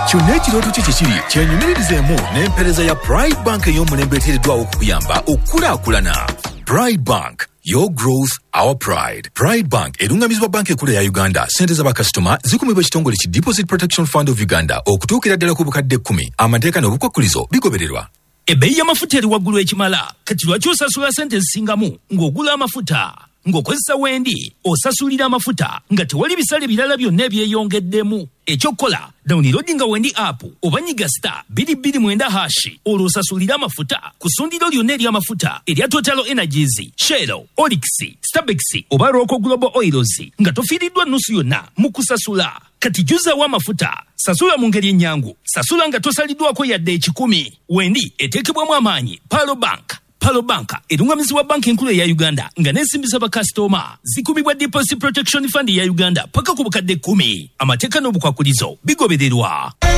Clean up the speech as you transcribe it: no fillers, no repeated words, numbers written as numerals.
kyonna ekirooto kye kiri kyenyumirizeemu n'empeereza ya Pride Bank ey'omulembe eteereddwawo okukuyamba okukulaakulana. Pride Bank, your growth, our pride. Pride Bank erungamizibwa banka enkulu ya Uganda. Sente z'abakasitoma zikumibwa ekitongole ki Deposit Protection Fund of Uganda okutuukira ddala ku bukadde 10. Amateeka n'obukwakkulizo bigobererwa. Ebbeeyi y'amafuta eri waggulu ekimala kati lwaki osasula sente zisingamu ng'ogula amafuta ng'okozesa wendi osasulira amafuta nga tewali bisale birala byonna ebyeyongeddemu. Ekyokola downloadinga wendi app oba nyiga *229# olwo osasulira amafuta ku ssundiro lyonna ery'amafuta erya Total Energies, Shell, Olix, Starbex oba Rocco Global Oils nga tofiiriddwa nnusu yonna mu kusasula. Kati juzaawo amafuta, sasula mu ngeri ennyangu, sasula nga tosaliddwako yadde 10. Wendi eteekebwamu amaanyi Palo Bank erungamizibwa banka enkulu ya Uganda nga n'ensimbisa bakasitoma zikubibwa Deposit Protection Fund ya Uganda paka ku bukadde 10. Amateeka n'obukwakkulizo bigobererwa.